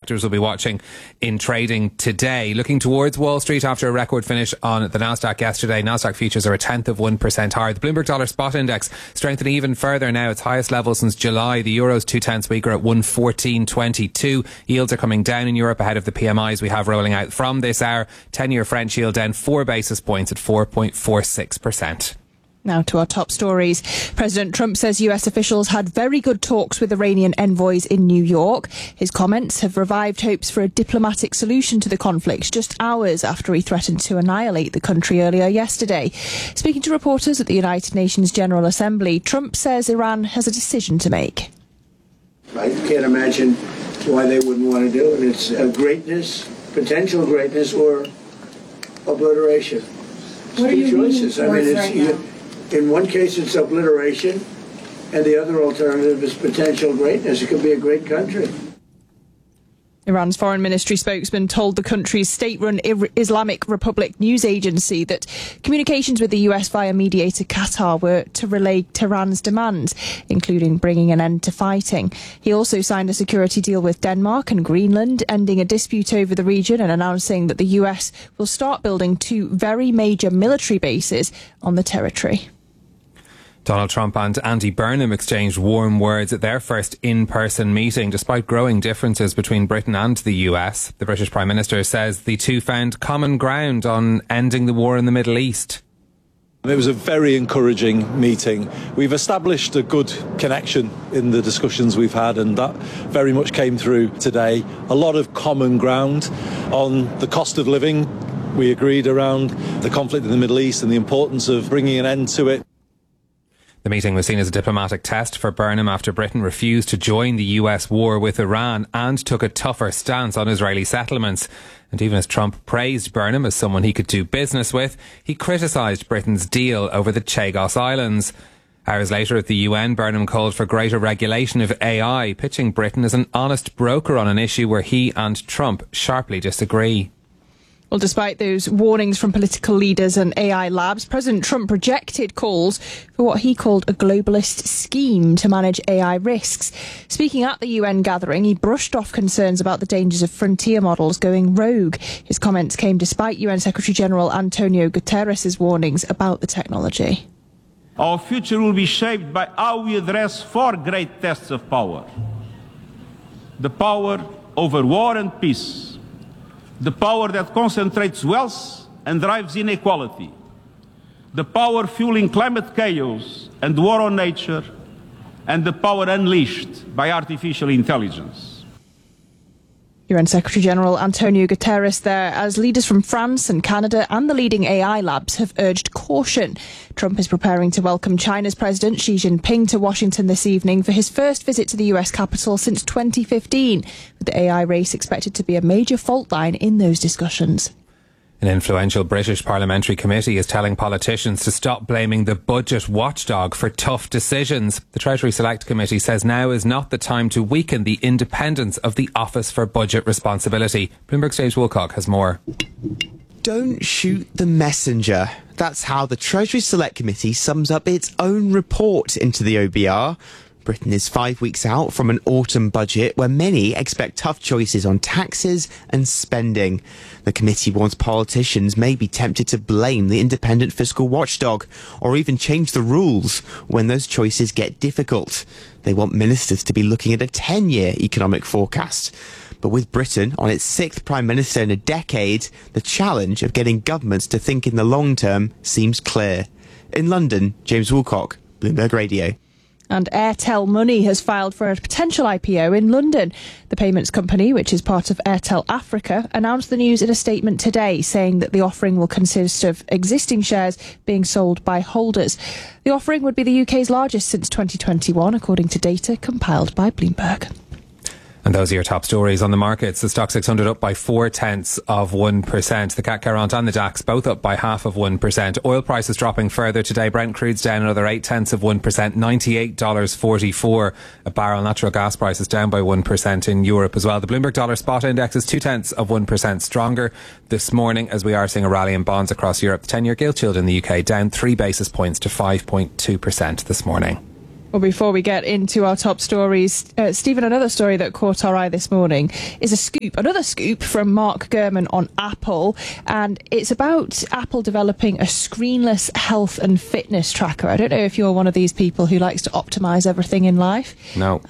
factors we'll be watching in trading today. Looking towards Wall Street after a record finish on the Nasdaq yesterday. Nasdaq futures are 1/10% higher. The Bloomberg Dollar Spot Index strengthening even further now. Its highest level since July. The Euro's 0.2 weaker at 114.22. Yields are coming down in Europe ahead of the PMIs we have rolling out from this hour. 10-year French yield down 4 basis points at 4.46%. Now to our top stories. President Trump says US officials had very good talks with Iranian envoys in New York. His comments have revived hopes for a diplomatic solution to the conflict just hours after he threatened to annihilate the country earlier yesterday. Speaking to reporters at the United Nations General Assembly, Trump says Iran has a decision to make. I can't imagine why they wouldn't want to do it. It's greatness, potential greatness, or obliteration. What are you choices. I mean, right now? In one case, it's obliteration, and the other alternative is potential greatness. It could be a great country. Iran's foreign ministry spokesman told the country's state-run Islamic Republic news agency that communications with the US via mediator Qatar were to relay Tehran's demands, including bringing an end to fighting. He also signed a security deal with Denmark and Greenland, ending a dispute over the region and announcing that the US will start building 2 very major military bases on the territory. Donald Trump and Andy Burnham exchanged warm words at their first in-person meeting, despite growing differences between Britain and the US. The British Prime Minister says the two found common ground on ending the war in the Middle East. It was a very encouraging meeting. We've established a good connection in the discussions we've had, and that very much came through today. A lot of common ground on the cost of living. We agreed around the conflict in the Middle East and the importance of bringing an end to it. The meeting was seen as a diplomatic test for Burnham after Britain refused to join the US war with Iran and took a tougher stance on Israeli settlements. And even as Trump praised Burnham as someone he could do business with, he criticised Britain's deal over the Chagos Islands. Hours later at the UN, Burnham called for greater regulation of AI, pitching Britain as an honest broker on an issue where he and Trump sharply disagree. Well, despite those warnings from political leaders and AI labs, President Trump rejected calls for what he called a globalist scheme to manage AI risks. Speaking at the UN gathering, he brushed off concerns about the dangers of frontier models going rogue. His comments came despite UN Secretary-General Antonio Guterres' warnings about the technology. Our future will be shaped by how we address 4 great tests of power. The power over war and peace. The power that concentrates wealth and drives inequality. The power fueling climate chaos and war on nature. And the power unleashed by artificial intelligence. UN Secretary-General Antonio Guterres there, as leaders from France and Canada and the leading AI labs have urged caution. Trump is preparing to welcome China's President Xi Jinping to Washington this evening for his first visit to the US capital since 2015, with the AI race expected to be a major fault line in those discussions. An influential British parliamentary committee is telling politicians to stop blaming the budget watchdog for tough decisions. The Treasury Select Committee says now is not the time to weaken the independence of the Office for Budget Responsibility. Bloomberg's James Woolcock has more. Don't shoot the messenger. That's how the Treasury Select Committee sums up its own report into the OBR. Britain is 5 weeks out from an autumn budget where many expect tough choices on taxes and spending. The committee warns politicians may be tempted to blame the independent fiscal watchdog or even change the rules when those choices get difficult. They want ministers to be looking at a 10-year economic forecast. But with Britain on its 6th Prime Minister in a decade, the challenge of getting governments to think in the long term seems clear. In London, James Woolcock, Bloomberg Radio. And Airtel Money has filed for a potential IPO in London. The payments company, which is part of Airtel Africa, announced the news in a statement today, saying that the offering will consist of existing shares being sold by holders. The offering would be the UK's largest since 2021, according to data compiled by Bloomberg. And those are your top stories on the markets. The Stock 600 up by 0.4%. The CAC 40 and the DAX both up by 0.5%. Oil prices dropping further today. Brent crude's down another 0.8%, $98.44 a barrel. Natural gas prices down by 1% in Europe as well. The Bloomberg Dollar Spot Index is 0.2% stronger this morning as we are seeing a rally in bonds across Europe. The 10-year gilt yield in the UK down 3 basis points to 5.2% this morning. Well, before we get into our top stories, Stephen, another story that caught our eye this morning is another scoop from Mark Gurman on Apple, and it's about Apple developing a screenless health and fitness tracker. I don't know if you're one of these people who likes to optimise everything in life. No.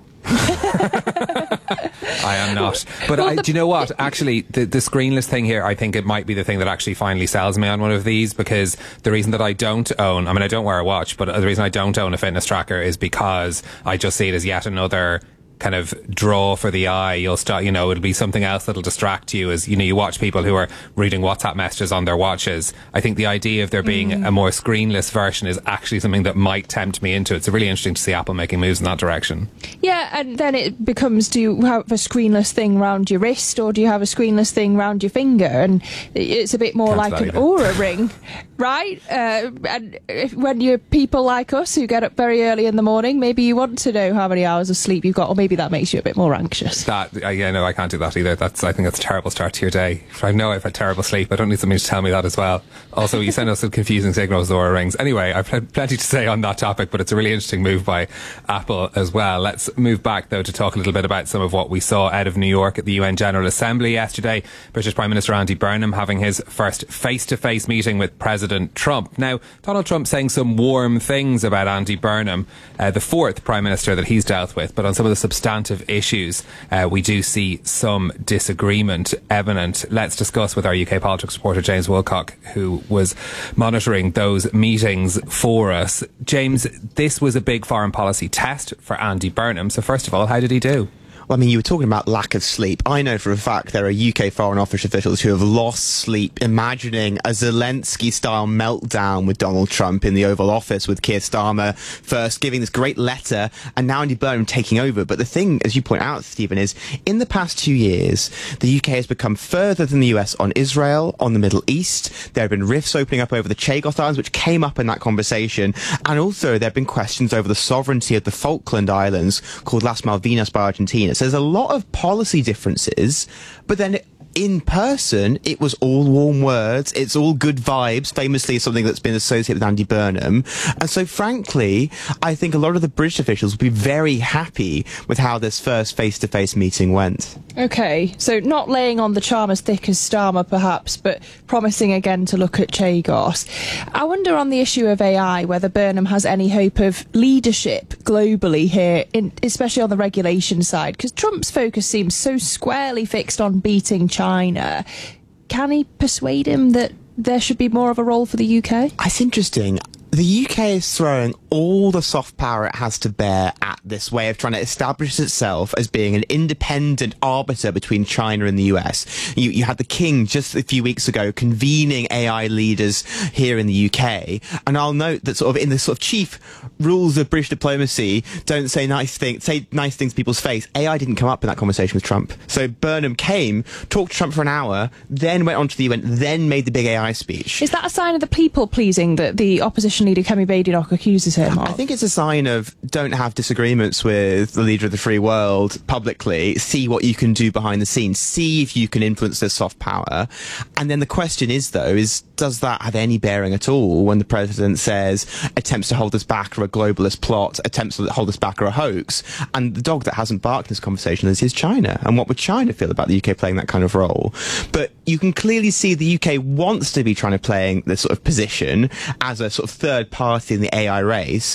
I am not. But do you know what? Actually, the screenless thing here, I think it might be the thing that actually finally sells me on one of these, because the reason that I don't own, I don't wear a watch, but the reason I don't own a fitness tracker is because I just see it as yet another kind of draw for the eye. You'll start, it'll be something else that'll distract you as, you watch people who are reading WhatsApp messages on their watches. I think the idea of there being a more screenless version is actually something that might tempt me into it. It's really interesting to see Apple making moves in that direction. Yeah, and then it becomes, do you have a screenless thing round your wrist, or do you have a screenless thing round your finger? And it's a bit more like an Oura ring, right? And when you're people like us who get up very early in the morning, maybe you want to know how many hours of sleep you've got, or maybe that makes you a bit more anxious. No, I can't do that either. I think that's a terrible start to your day. I know I've had terrible sleep. I don't need somebody to tell me that as well. Also, you send us some confusing signals, Oura rings. Anyway, I've had plenty to say on that topic, but it's a really interesting move by Apple as well. Let's move back, though, to talk a little bit about some of what we saw out of New York at the UN General Assembly yesterday. British Prime Minister Andy Burnham having his first face-to-face meeting with President Trump. Now, Donald Trump saying some warm things about Andy Burnham, the fourth Prime Minister that he's dealt with, but on some of the substantive issues, we do see some disagreement evident. Let's discuss with our UK politics reporter James Wilcock, who was monitoring those meetings for us. James, this was a big foreign policy test for Andy Burnham. So first of all, how did he do? Well, you were talking about lack of sleep. I know for a fact there are UK Foreign Office officials who have lost sleep imagining a Zelensky-style meltdown with Donald Trump in the Oval Office, with Keir Starmer first giving this great letter and now Andy Burnham taking over. But the thing, as you point out, Stephen, is in the past 2 years, the UK has become further than the US on Israel, on the Middle East. There have been rifts opening up over the Chagos Islands, which came up in that conversation. And also there have been questions over the sovereignty of the Falkland Islands, called Las Malvinas by Argentina. So there's a lot of policy differences, but then in person, it was all warm words. It's all good vibes, famously something that's been associated with Andy Burnham. And so, frankly, I think a lot of the British officials will be very happy with how this first face-to-face meeting went. OK, so not laying on the charm as thick as Starmer, perhaps, but promising again to look at Chagos. I wonder on the issue of AI whether Burnham has any hope of leadership globally here, especially on the regulation side, because Trump's focus seems so squarely fixed on beating China. Can he persuade him that there should be more of a role for the UK? It's interesting. The UK is throwing all the soft power it has to bear at this way of trying to establish itself as being an independent arbiter between China and the US. You had the King just a few weeks ago convening AI leaders here in the UK. And I'll note that sort of in the sort of chief rules of British diplomacy, don't say nice things to people's face. AI didn't come up in that conversation with Trump. So Burnham came, talked to Trump for an hour, then went on to the UN, then made the big AI speech. Is that a sign of the people pleasing that the opposition leader Kemi Badenoch accuses him of? I think it's a sign of don't have disagreements with the leader of the free world publicly. See what you can do behind the scenes. See if you can influence their soft power. And then the question is, though, does that have any bearing at all when the president says attempts to hold us back are a globalist plot, attempts to hold us back are a hoax? And the dog that hasn't barked in this conversation is China. And what would China feel about the UK playing that kind of role? But you can clearly see the UK wants to be trying to play this sort of position as a sort of third party in the AI race.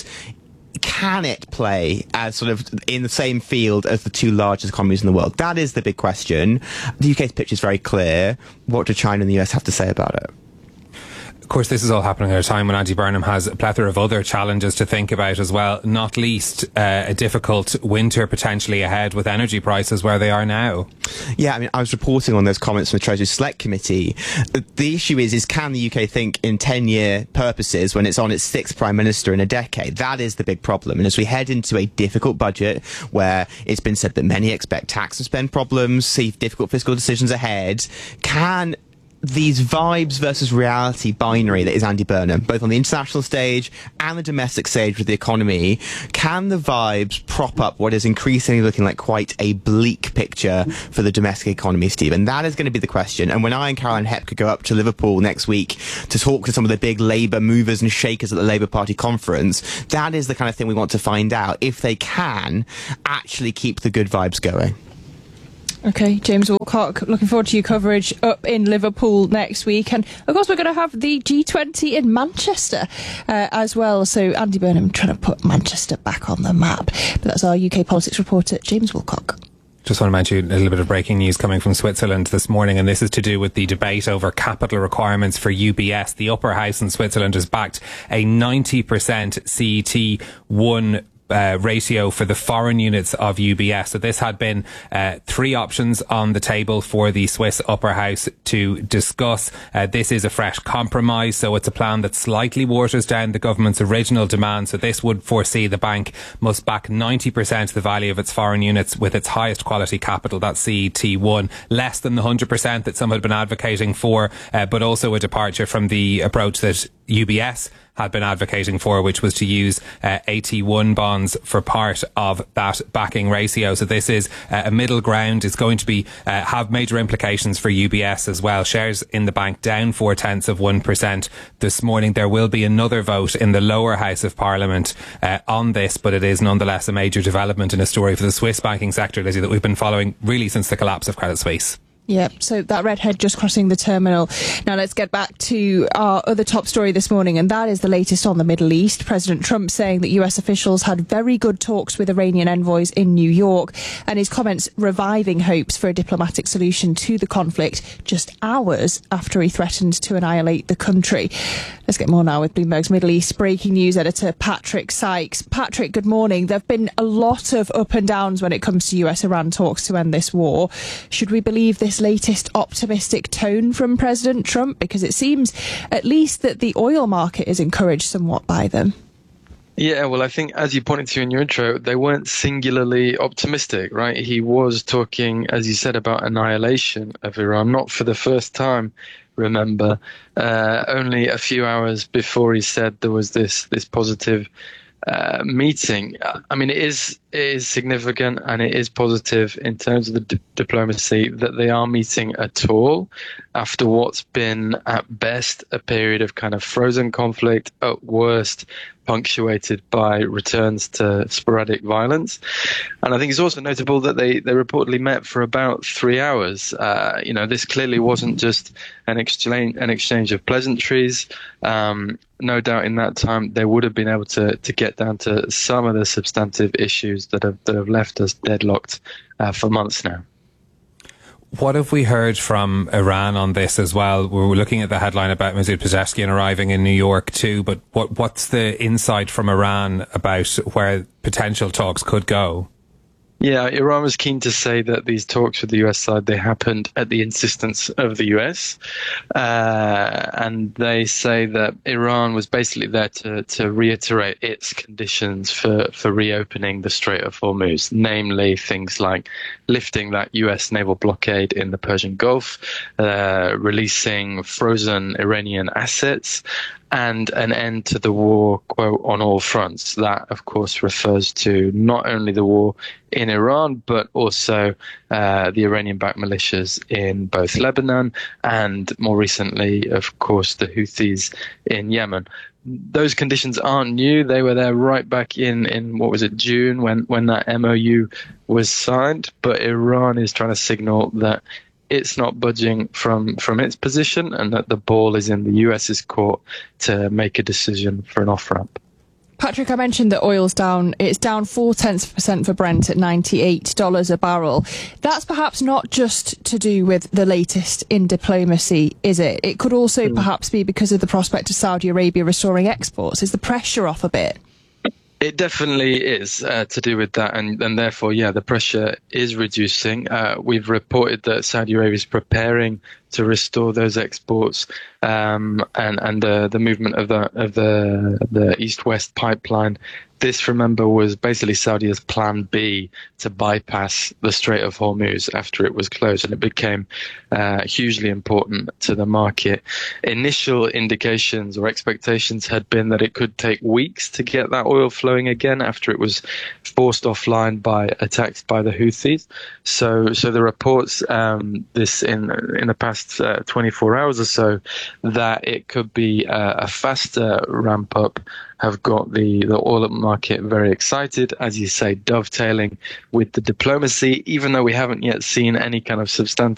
Can it play as sort of in the same field as the two largest economies in the world? That is the big question. The UK's pitch is very clear. What do China and the US have to say about it? Of course, this is all happening at a time when Andy Burnham has a plethora of other challenges to think about as well, not least a difficult winter potentially ahead with energy prices where they are now. Yeah, I was reporting on those comments from the Treasury Select Committee. The issue is can the UK think in 10-year purposes when it's on its sixth Prime Minister in a decade? That is the big problem. And as we head into a difficult budget where it's been said that many expect tax and spend problems, see difficult fiscal decisions ahead, can these vibes versus reality binary that is Andy Burnham, both on the international stage and the domestic stage with the economy. Can the vibes prop up what is increasingly looking like quite a bleak picture for the domestic economy, Steve? And that is going to be the question. And when I and Caroline Hepker go up to Liverpool next week to talk to some of the big Labour movers and shakers at the Labour Party conference, that is the kind of thing we want to find out, if they can actually keep the good vibes going. Okay, James Woolcock, looking forward to your coverage up in Liverpool next week. And, of course, we're going to have the G20 in Manchester as well. So Andy Burnham trying to put Manchester back on the map. But that's our UK politics reporter, James Woolcock. Just want to mention a little bit of breaking news coming from Switzerland this morning, and this is to do with the debate over capital requirements for UBS. The upper house in Switzerland has backed a 90% CET1 ratio for the foreign units of UBS. So this had been three options on the table for the Swiss upper house to discuss. This is a fresh compromise, so it's a plan that slightly waters down the government's original demand. So this would foresee the bank must back 90% of the value of its foreign units with its highest quality capital, that's CET1, less than the 100% that some had been advocating for, but also a departure from the approach that UBS had been advocating for, which was to use AT1 bonds for part of that backing ratio. So this is a middle ground. It's going to be have major implications for UBS as well. Shares in the bank down 0.4% this morning. There will be another vote in the lower house of Parliament on this, but it is nonetheless a major development in a story for the Swiss banking sector, Lizzie, that we've been following really since the collapse of Credit Suisse. Yeah, so that redhead just crossing the terminal. Now let's get back to our other top story this morning, and that is the latest on the Middle East. President Trump saying that US officials had very good talks with Iranian envoys in New York, and his comments reviving hopes for a diplomatic solution to the conflict just hours after he threatened to annihilate the country. Let's get more now with Bloomberg's Middle East breaking news editor Patrick Sykes. Patrick, good morning. There have been a lot of up and downs when it comes to US-Iran talks to end this war. Should we believe this latest optimistic tone from President Trump? Because it seems at least that the oil market is encouraged somewhat by them. Yeah, well, I think, as you pointed to in your intro, they weren't singularly optimistic, right? He was talking, as you said, about annihilation of Iran, not for the first time, remember. Only a few hours before he said there was this positive meeting. I mean, it is significant and it is positive in terms of the diplomacy that they are meeting at all after what's been at best a period of kind of frozen conflict, at worst punctuated by returns to sporadic violence. And I think it's also notable that they reportedly met for about 3 hours. This clearly wasn't just an exchange of pleasantries. No doubt in that time they would have been able to get down to some of the substantive issues that have left us deadlocked for months now. What have we heard from Iran on this as well? We're looking at the headline about Masoud Pezeshkian arriving in New York too, but what's the insight from Iran about where potential talks could go? Yeah, Iran was keen to say that these talks with the US side, they happened at the insistence of the US. And they say that Iran was basically there to reiterate its conditions for reopening the Strait of Hormuz, namely things like lifting that US naval blockade in the Persian Gulf, releasing frozen Iranian assets, and an end to the war, quote, on all fronts. That, of course, refers to not only the war in Iran, but also the Iranian-backed militias in both Lebanon and, more recently, of course, the Houthis in Yemen. Those conditions aren't new. They were there right back in what was it, June, when that MOU was signed. But Iran is trying to signal that it's not budging from its position and that the ball is in the US's court to make a decision for an off-ramp. Patrick, I mentioned that oil's down. It's down 0.4% for Brent at $98 a barrel. That's perhaps not just to do with the latest in diplomacy, is it? It could also perhaps be because of the prospect of Saudi Arabia restoring exports. Is the pressure off a bit? It definitely is to do with that, and therefore, yeah, the pressure is reducing. We've reported that Saudi Arabia is preparing to restore those exports, and the movement of the East-West pipeline. This, remember, was basically Saudi's plan B to bypass the Strait of Hormuz after it was closed, and it became hugely important to the market. Initial indications or expectations had been that it could take weeks to get that oil flowing again after it was forced offline by attacks by the Houthis. So the reports this in the past 24 hours or so that it could be a faster ramp up have got the oil market very excited, as you say, dovetailing with the diplomacy, even though we haven't yet seen any kind of substantive